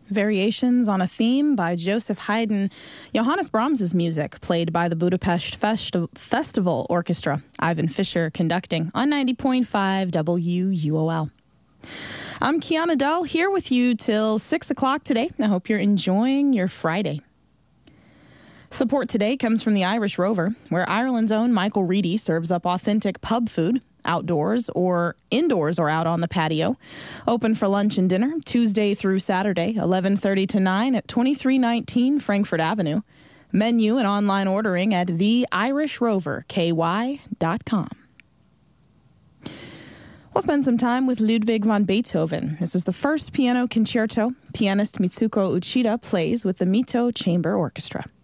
Variations on a Theme by Joseph Haydn. Johannes Brahms' music played by the Budapest Festival Orchestra. Ivan Fisher conducting on 90.5 WUOL. I'm Kiana Dull here with you till 6 o'clock today. I hope you're enjoying your Friday. Support today comes from the Irish Rover, where Ireland's own Michael Reedy serves up authentic pub food, outdoors or indoors or out on the patio. Open for lunch and dinner Tuesday through Saturday, 11:30 to 9 at 2319 Frankfurt Avenue. Menu and online ordering at theirishroverky.com. We'll spend some time with Ludwig van Beethoven. This is the first piano concerto. Pianist Mitsuko Uchida plays with the Mito Chamber Orchestra.